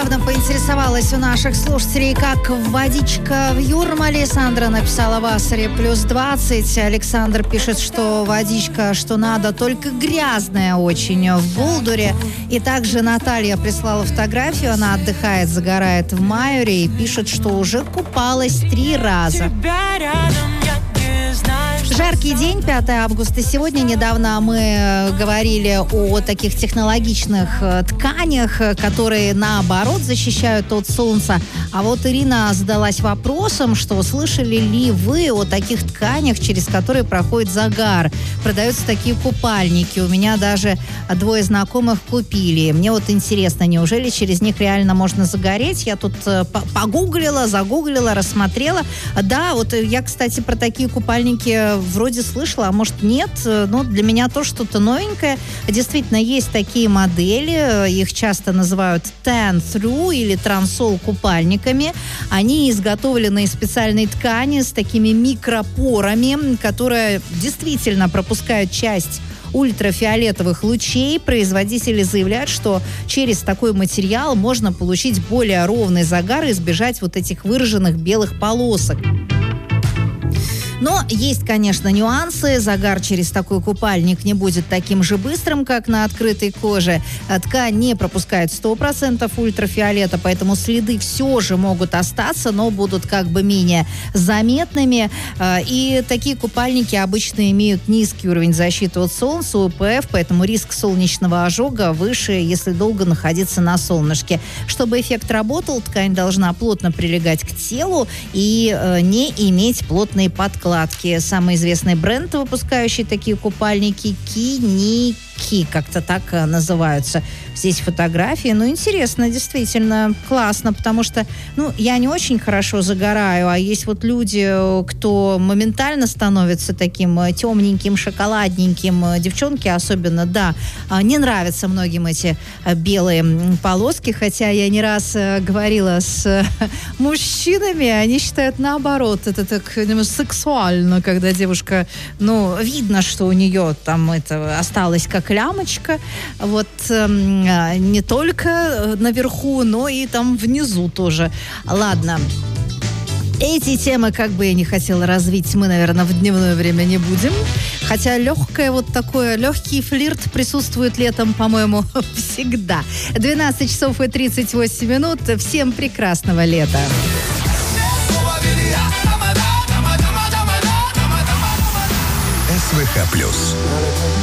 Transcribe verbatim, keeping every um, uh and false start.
недавно поинтересовалась у наших слушателей, как водичка в Юрмале. Сандра написала в Ассаре плюс двадцать. Александр пишет, что водичка, что надо, только грязная очень в Булдуре. И также Наталья прислала фотографию. Она отдыхает, загорает в Майоре и пишет, что уже купалась три раза. Жаркий день, пятое августа. Сегодня недавно мы говорили о таких технологичных тканях, которые, наоборот, защищают от солнца. А вот Ирина задалась вопросом, что слышали ли вы о таких тканях, через которые проходит загар. Продаются такие купальники. У меня даже двое знакомых купили. Мне вот интересно, неужели через них реально можно загореть? Я тут погуглила, загуглила, рассмотрела. Да, вот я, кстати, про такие купальники вроде слышала, а может нет, но для меня тоже что-то новенькое. Действительно, есть такие модели, их часто называют tan through или трансол купальниками. Они изготовлены из специальной ткани с такими микропорами, которая действительно пропускает часть ультрафиолетовых лучей. Производители заявляют, что через такой материал можно получить более ровный загар и избежать вот этих выраженных белых полосок. Но есть, конечно, нюансы. Загар через такой купальник не будет таким же быстрым, как на открытой коже. Ткань не пропускает сто процентов ультрафиолета, поэтому следы все же могут остаться, но будут как бы менее заметными. И такие купальники обычно имеют низкий уровень защиты от солнца, У Пэ Эф, поэтому риск солнечного ожога выше, если долго находиться на солнышке. Чтобы эффект работал, ткань должна плотно прилегать к телу и не иметь плотные подкладки. Самый известный бренд, выпускающий такие купальники, Киники, как-то так называются. Здесь фотографии. Ну, интересно, действительно, классно, потому что, ну, я не очень хорошо загораю, а есть вот люди, кто моментально становится таким темненьким, шоколадненьким. Девчонки особенно, да, не нравятся многим эти белые полоски, хотя я не раз говорила с мужчинами, они считают наоборот, это так сексуально, когда девушка, ну, видно, что у нее там это осталось как лямочка, вот не только наверху, но и там внизу тоже. Ладно. Эти темы, как бы я не хотела развить, мы, наверное, в дневное время не будем. Хотя легкое вот такое, легкий флирт присутствует летом, по-моему, всегда. двенадцать часов и тридцать восемь минут. Всем прекрасного лета. СВХ плюс.